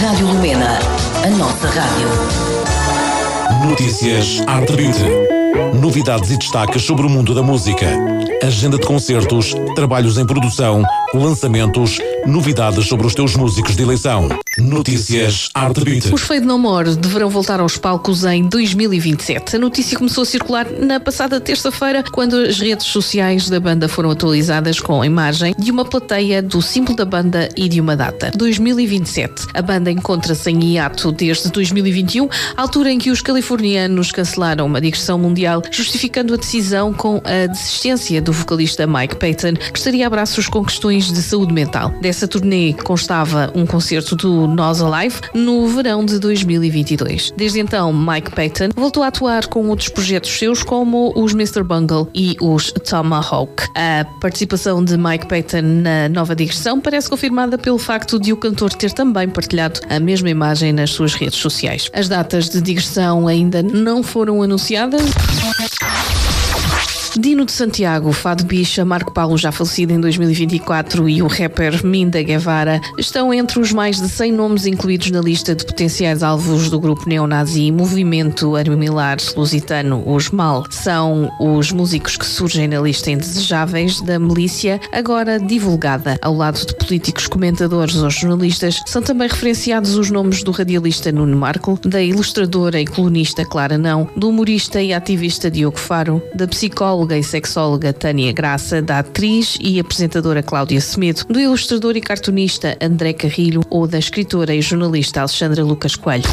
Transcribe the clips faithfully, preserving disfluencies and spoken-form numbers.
Rádio Lumena, a nossa rádio. Notícias Arte vinte. Novidades e destaques sobre o mundo da música. Agenda de concertos, trabalhos em produção, lançamentos, novidades sobre os teus músicos de eleição. Notícias Arte vinte. Os Fade No More deverão voltar aos palcos em dois mil e vinte e sete. A notícia começou a circular na passada terça-feira, quando as redes sociais da banda foram atualizadas com a imagem de uma plateia, do símbolo da banda e de uma data. dois mil e vinte e sete. A banda encontra-se em hiato desde dois mil e vinte e um, altura em que os californianos cancelaram uma digressão mundial, justificando a decisão com a desistência do vocalista Mike Patton, que estaria a braços com questões de saúde mental. Dessa turnê constava um concerto do Nós Alive no verão de dois mil e vinte e dois. Desde então, Mike Patton voltou a atuar com outros projetos seus, como os mister Bungle e os Tomahawk. A participação de Mike Patton na nova digressão parece confirmada pelo facto de o cantor ter também partilhado a mesma imagem nas suas redes sociais. As datas de digressão ainda não foram anunciadas. Dino de Santiago, Fado Bicha, Marco Paulo, já falecido em dois mil e vinte e quatro, e o rapper Minda Guevara estão entre os mais de cem nomes incluídos na lista de potenciais alvos do grupo neonazi Movimento Armilar Lusitano, os MAL. São os músicos que surgem na lista indesejáveis da milícia, agora divulgada. Ao lado de políticos, comentadores ou jornalistas, são também referenciados os nomes do radialista Nuno Marco, da ilustradora e colunista Clara Não, do humorista e ativista Diogo Faro, da psicóloga e sexóloga Tânia Graça, da atriz e apresentadora Cláudia Semedo, do ilustrador e cartunista André Carrilho ou da escritora e jornalista Alexandra Lucas Coelho.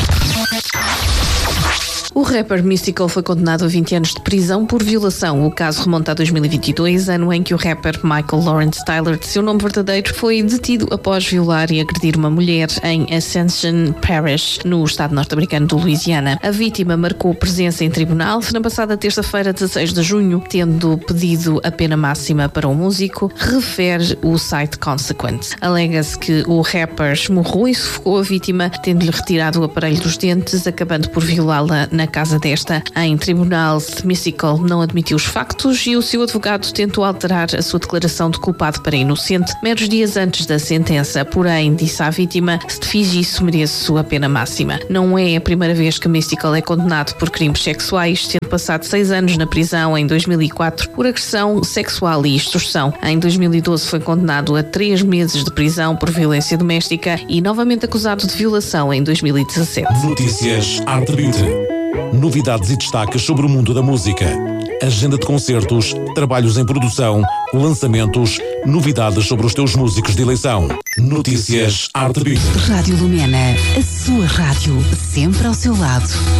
O rapper Mystikal foi condenado a vinte anos de prisão por violação. O caso remonta a dois mil e vinte e dois, ano em que o rapper Michael Lawrence Tyler, de seu nome verdadeiro, foi detido após violar e agredir uma mulher em Ascension Parish, no estado norte-americano do Louisiana. A vítima marcou presença em tribunal na passada terça-feira, dezasseis de junho, tendo pedido a pena máxima para o músico, refere o site Consequence. Alega-se que o rapper esmurrou e sufocou a vítima, tendo-lhe retirado o aparelho dos dentes, acabando por violá-la na casa desta. Em tribunal, Mystikal não admitiu os factos e o seu advogado tentou alterar a sua declaração de culpado para inocente meros dias antes da sentença. Porém, disse à vítima: se te fiz isso, mereço a pena máxima. Não é a primeira vez que Mystikal é condenado por crimes sexuais, tendo passado seis anos na prisão em dois mil e quatro por agressão sexual e extorsão. Em dois mil e doze foi condenado a três meses de prisão por violência doméstica e novamente acusado de violação em dois mil e dezassete. Notícias Arte vinte. Novidades e destaques sobre o mundo da música. Agenda de concertos, trabalhos em produção, lançamentos, novidades sobre os teus músicos de eleição. Notícias Arte vinte. Rádio Lumena, a sua rádio, sempre ao seu lado.